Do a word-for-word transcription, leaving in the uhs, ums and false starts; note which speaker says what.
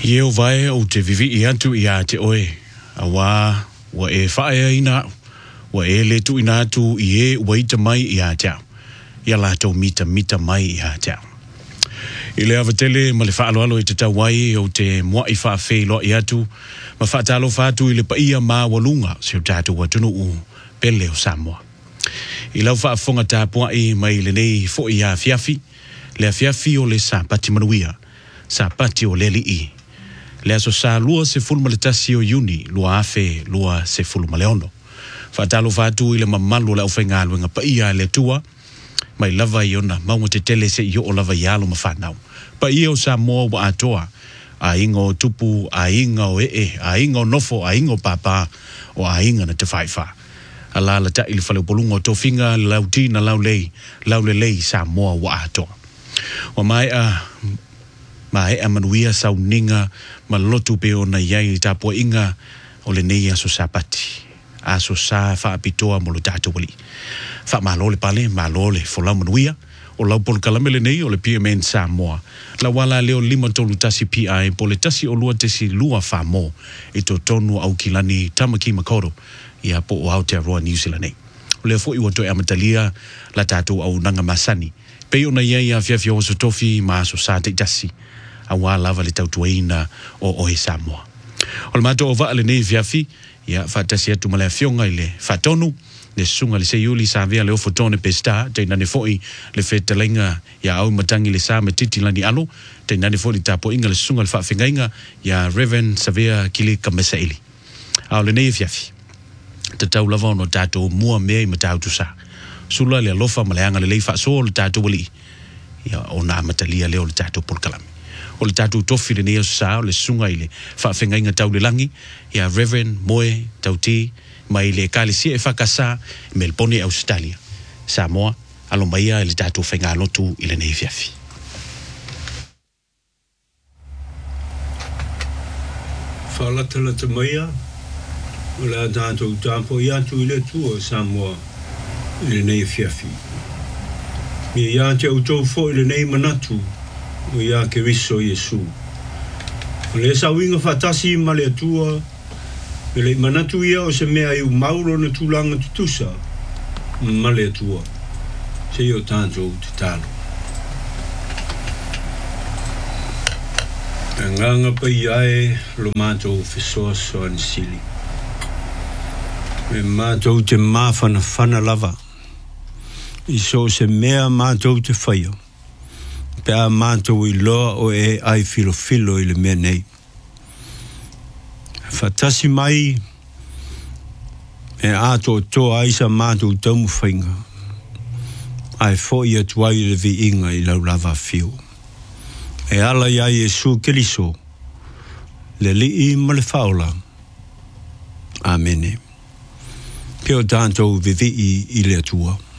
Speaker 1: Yeo vai o te vivi i antu i a te oe. A wā, wa e whaea ina, wa e le tu ina atu i e waita mai i a tau. Ia lātou mita mita mai i a tau. I le avatele ma le whaaloalo i te tau wai o te mua i whaafei loa i atu, ma whaatalo whaatu i le paia mā walunga se o tātou watunu u pele o Samoa. I lau whaafonga tāpua i mai le nei fo i a fiafi, le a fiafi o le sāpati manuia, sāpati o le li i. Le aso sa lua se fulma le tasi o yuni, lua afe, lua se fulma le ono. Whaatalo whaatu i le mamalu le aufenga aluenga pa ia le tua, mai lava i ona, maunga te tele se i o lava i alo ma whanau. Pa ia o Samoa wa atoa, a inga o tupu, a inga o ee, a inga o nofo, a inga o papa, o a inga na te whaiwha. A la la ta ili whale polunga o tofinga, lau tina, lau lei, lau le lei Samoa wa atoa. O mai a... ma e amanuia sau ninga ma lotu pe ona iai tapua inga o le nei aso sapati. Aso sa wha apitoa mo lo tātou wali. Wha malo le pale, malo le folau manuia, o lau polo kalame le nei o le P M N Samoa. La wala leo lima tolu tasi P I, po le tasi o lua tesi lua wha mo, e to tonu au kilani tamaki makoro, ia po o Aotearoa New Zealand nei. O leo fo iwa to e amatalia la tātou au nanga masani. Pe ona iai a fiafia o so tofi ma aso sa te tasi. A wā lava le tautuaina o ohe Samoa. O le mato o vaa le nei fiafi, ia whaatasi atu ma le fionga i le whatonu, le sunga le seiuli sa vea le ofotone pesta, te nane foi le whetalenga ia au matangi le sa me titi lani alo, te nane foi le tapo inga le sunga le whaafengainga, ia Reverend Savea Kili Kamesaili. Au le nei fiafi, te tau lava ono tato mua mea i matau tu sa. Sula le alofa ma le anga le lei whaaso le tato wali, ia o nā matalia leo le tato polkalami. O le tātou tofi le neo sa o le sunga i le whaafenga inga tau le langi, ia Reverend Moe Tauti, mai le kālesia e whakasa i Melbourne, Australia. Samoa, alo maia e le tātou whainga lotu i le nei fiafi.
Speaker 2: Whaalatalata maia, o le tātou tāpo i atu i le tua Samoa i le nei fiafi. Mi ia te autou fo i le nei manatu, o ia ke riso Yesu. O le sa winga fatasi ma le atua, me le manatu ia o se mea i mauro na tūlanga tutusa, ma le atua. Se i o tātou te talo. E nganga pa iae lo mātou fesoa soan sili. Me mātou te māwhana whana lava. I so se mea mātou te whaia. Pe a mātou i loa o e ai filo filo i le mea nei. Fatasi mai e ato toa aisa mātou taumu whainga. Ai fo i atuai le vi inga i lau lava fio. E ala ia Yesu Keliso, le li i ma le faula. Amene. Peo tātou vivi i le atua.